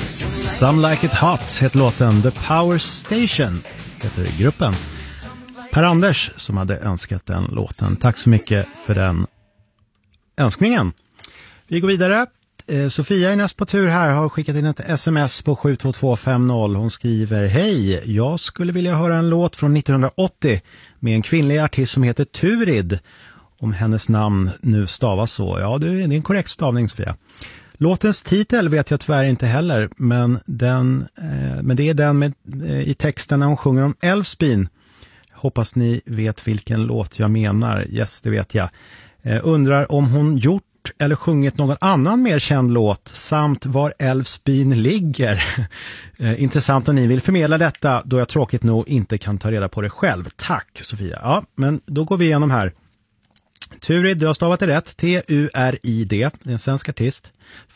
Some Like It Hot heter låten. The Power Station heter gruppen. Per-Anders som hade önskat den låten. Tack så mycket för den önskningen. Vi går vidare. Sofia är näst på tur här, har skickat in ett sms på 72250. Hon skriver: Hej, jag skulle vilja höra en låt från 1980 med en kvinnlig artist som heter Turid. Om hennes namn nu stavas så. Ja, det är en korrekt stavning, Sofia. Låtens titel vet jag tyvärr inte heller, men det är den med, i texten när hon sjunger om Älvsbyn. Hoppas ni vet vilken låt jag menar. Yes, det vet jag. Undrar om hon gjort eller sjungit någon annan mer känd låt samt var Älvsbyn ligger. Intressant om ni vill förmedla detta, då jag tråkigt nog inte kan ta reda på det själv. Tack, Sofia. Ja, men då går vi igenom här. Turid, du har stavat det rätt. T-U-R-I-D, det är en svensk artist.